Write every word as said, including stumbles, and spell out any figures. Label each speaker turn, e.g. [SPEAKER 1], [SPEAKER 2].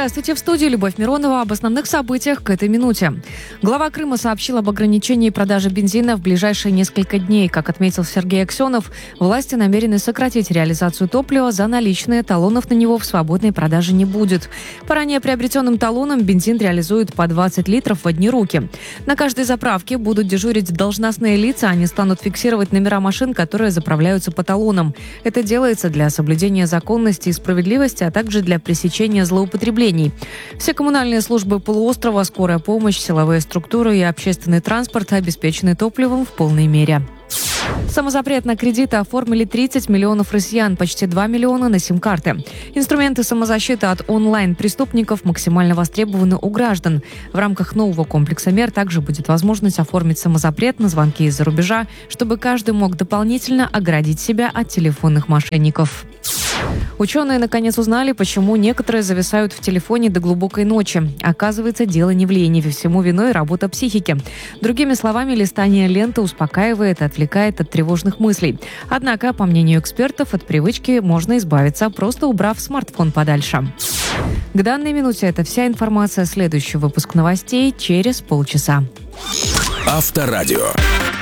[SPEAKER 1] Здравствуйте, в студии Любовь Миронова. Об основных событиях к этой минуте. Глава Крыма сообщил об ограничении продажи бензина в ближайшие несколько дней. Как отметил Сергей Аксенов, власти намерены сократить реализацию топлива за наличные, талонов на него в свободной продаже не будет. По ранее приобретенным талонам бензин реализуют по двадцать литров в одни руки. На каждой заправке будут дежурить должностные лица, они станут фиксировать номера машин, которые заправляются по талонам. Это делается для соблюдения законности и справедливости, а также для пресечения злоупотреблений. Все коммунальные службы полуострова, скорая помощь, силовые структуры и общественный транспорт обеспечены топливом в полной мере. Самозапрет на кредиты оформили тридцать миллионов россиян, почти два миллиона на сим-карты. Инструменты самозащиты от онлайн-преступников максимально востребованы у граждан. В рамках нового комплекса мер также будет возможность оформить самозапрет на звонки из-за рубежа, чтобы каждый мог дополнительно оградить себя от телефонных мошенников. Ученые наконец узнали, почему некоторые зависают в телефоне до глубокой ночи. Оказывается, дело не в лени, всему виной работа психики. Другими словами, листание ленты успокаивает и отвлекает от тревожных мыслей. Однако, по мнению экспертов, от привычки можно избавиться, просто убрав смартфон подальше. К данной минуте это вся информация. Следующий выпуск новостей через полчаса.
[SPEAKER 2] Авторадио.